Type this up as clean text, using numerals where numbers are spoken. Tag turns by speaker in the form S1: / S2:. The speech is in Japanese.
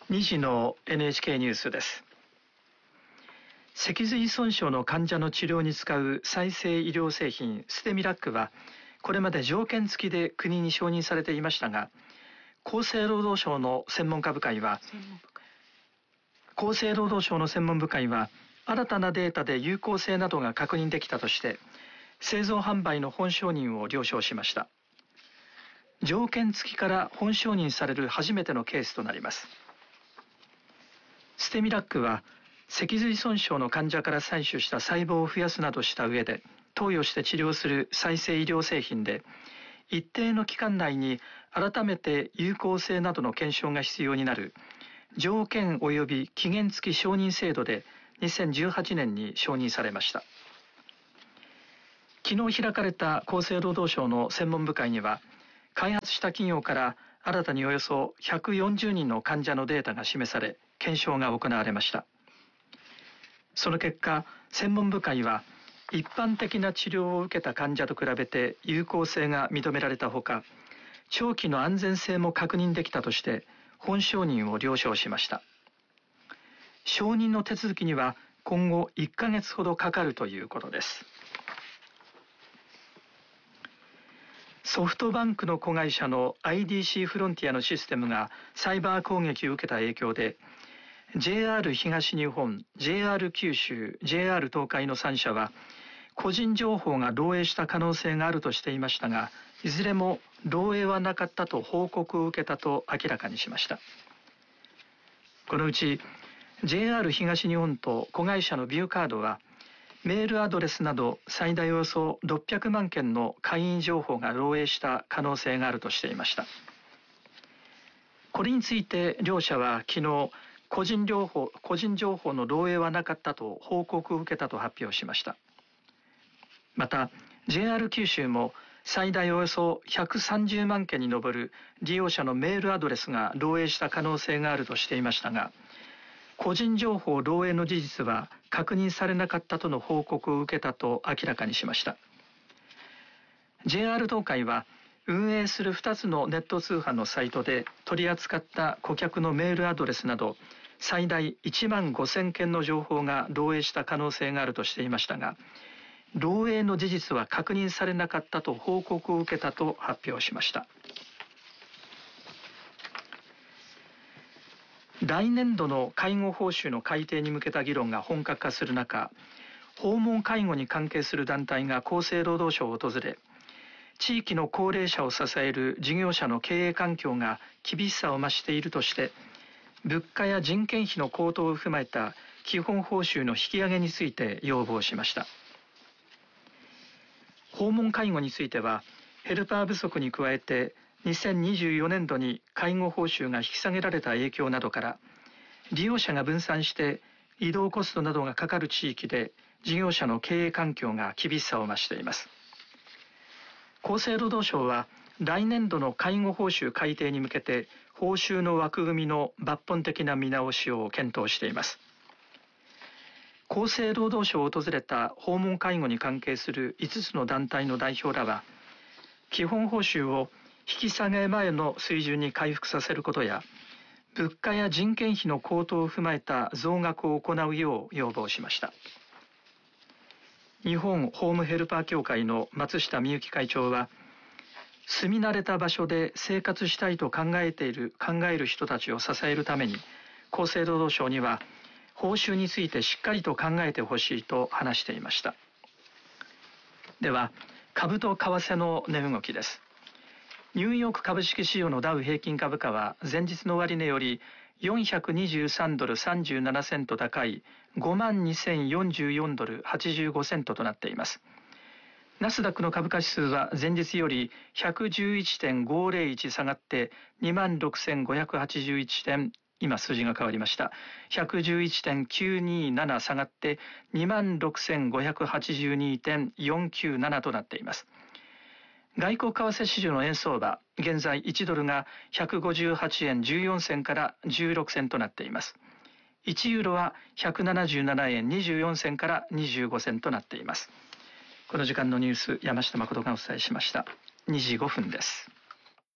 S1: 2時の NHK ニュースです。脊髄損傷の患者の治療に使う再生医療製品ステミラックはこれまで条件付きで国に承認されていましたが、厚生労働省の専門部会は新たなデータで有効性などが確認できたとして製造販売の本承認を了承しました。条件付きから本承認される初めてのケースとなります。ステミラックは脊髄損傷の患者から採取した細胞を増やすなどした上で投与して治療する再生医療製品で、一定の期間内に改めて有効性などの検証が必要になる条件及び期限付き承認制度で2018年に承認されました。昨日開かれた厚生労働省の専門部会には、開発した企業から新たにおよそ140人の患者のデータが示され、検証が行われました。その結果、専門部会は一般的な治療を受けた患者と比べて有効性が認められたほか、長期の安全性も確認できたとして本承認を了承しました。承認の手続きには今後1ヶ月ほどかかるということです。ソフトバンクの子会社の IDC フロンティアのシステムがサイバー攻撃を受けた影響で、JR 東日本、JR 九州、JR 東海の3社は個人情報が漏洩した可能性があるとしていましたが、いずれも漏洩はなかったと報告を受けたと明らかにしました。このうち JR 東日本と子会社のビューカードは、メールアドレスなど最大およそ600万件の会員情報が漏洩した可能性があるとしていました。これについて両社は昨日、個人情報の漏洩はなかったと報告を受けたと発表しました。また JR 九州も最大およそ130万件に上る利用者のメールアドレスが漏洩した可能性があるとしていましたが、個人情報漏洩の事実は確認されなかったとの報告を受けたと明らかにしました。 JR 東海は運営する2つのネット通販のサイトで取り扱った顧客のメールアドレスなど最大1万5000件の情報が漏洩した可能性があるとしていましたが、漏洩の事実は確認されなかったと報告を受けたと発表しました。来年度の介護報酬の改定に向けた議論が本格化する中、訪問介護に関係する団体が厚生労働省を訪れ、地域の高齢者を支える事業者の経営環境が厳しさを増しているとして、物価や人件費の高騰を踏まえた基本報酬の引き上げについて要望しました。訪問介護については、ヘルパー不足に加えて2024年度に介護報酬が引き下げられた影響などから利用者が分散して移動コストなどがかかる地域で事業者の経営環境が厳しさを増しています。厚生労働省は来年度の介護報酬改定に向けて報酬の枠組みの抜本的な見直しを検討しています。厚生労働省を訪れた訪問介護に関係する5つの団体の代表らは、基本報酬を引き下げ前の水準に回復させることや、物価や人件費の高騰を踏まえた増額を行うよう要望しました。日本ホームヘルパー協会の松下美幸会長は、住み慣れた場所で生活したいと考える人たちを支えるために、厚生労働省には報酬についてしっかりと考えてほしいと話していました。では、株と為替の値動きです。ニューヨーク株式市場のダウ平均株価は前日の終値より423ドル37セント高い 52,044 ドル85セントとなっています。ナスダックの株価指数は前日より 111.501 下がって26,581 点、今数字が変わりました。111.927 下がって26,582.497 となっています。外国為替市場の円相場、現在1ドルが158円14銭から16銭となっています。1ユーロは177円24銭から25銭となっています。この時間のニュース、山下誠がお伝えしました。2時5分です。